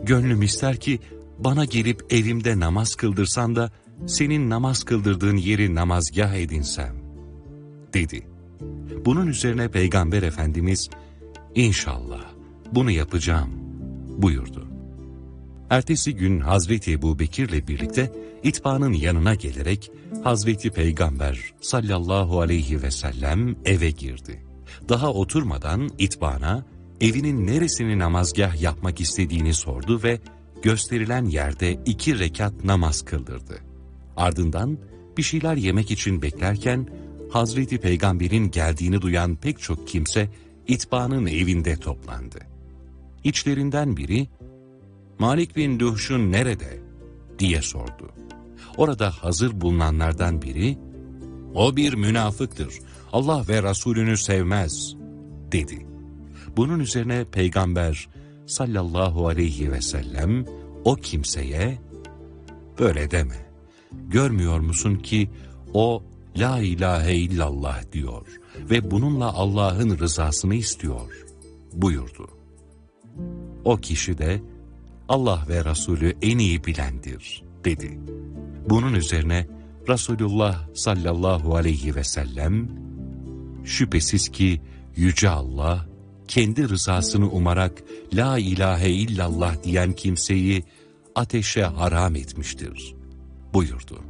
Gönlüm ister ki bana gelip evimde namaz kıldırsan da senin namaz kıldırdığın yeri namazgah edinsem, dedi. Bunun üzerine Peygamber Efendimiz, İnşallah bunu yapacağım buyurdu. Ertesi gün Hazreti Ebubekir'le birlikte İtba'nın yanına gelerek Hazreti Peygamber sallallahu aleyhi ve sellem eve girdi. Daha oturmadan İtba'na evinin neresini namazgah yapmak istediğini sordu ve gösterilen yerde 2 rekat namaz kıldırdı. Ardından bir şeyler yemek için beklerken Hazreti Peygamber'in geldiğini duyan pek çok kimse İtba'nın evinde toplandı. İçlerinden biri, "Malik bin Duhşun nerede?" diye sordu. Orada hazır bulunanlardan biri, "O bir münafıktır, Allah ve Resulünü sevmez," dedi. Bunun üzerine Peygamber sallallahu aleyhi ve sellem o kimseye, "Böyle deme, görmüyor musun ki o la ilahe illallah diyor ve bununla Allah'ın rızasını istiyor," buyurdu. O kişi de, "Allah ve Resulü en iyi bilendir," dedi. Bunun üzerine Resulullah sallallahu aleyhi ve sellem, "Şüphesiz ki Yüce Allah, kendi rızasını umarak la ilahe illallah diyen kimseyi ateşe haram etmiştir," buyurdu.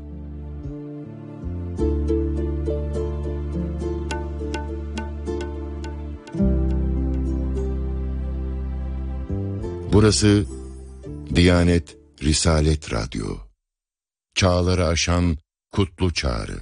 Burası Diyanet Risalet Radyo. Çağları aşan kutlu çağrı.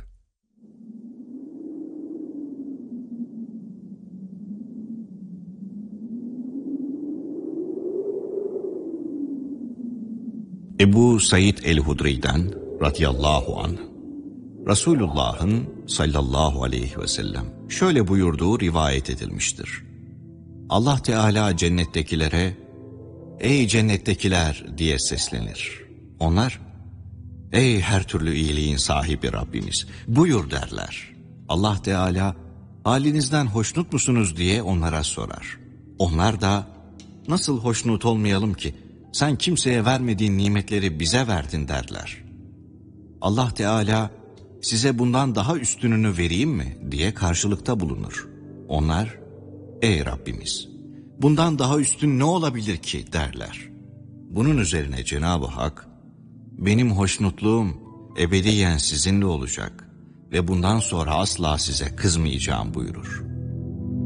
Ebu Said el-Hudri'den radıyallahu anh, Resulullah'ın sallallahu aleyhi ve sellem şöyle buyurduğu rivayet edilmiştir. Allah Teala cennettekilere, "Ey cennettekiler," diye seslenir. Onlar, "Ey her türlü iyiliğin sahibi Rabbimiz, buyur," derler. Allah Teala, "Halinizden hoşnut musunuz?" diye onlara sorar. Onlar da, "Nasıl hoşnut olmayalım ki? Sen kimseye vermediğin nimetleri bize verdin," derler. Allah Teala, "Size bundan daha üstününü vereyim mi?" diye karşılıkta bulunur. Onlar, "Ey Rabbimiz, bundan daha üstün ne olabilir ki?" derler. Bunun üzerine Cenab-ı Hak, "Benim hoşnutluğum ebediyen sizinle olacak ve bundan sonra asla size kızmayacağım," buyurur.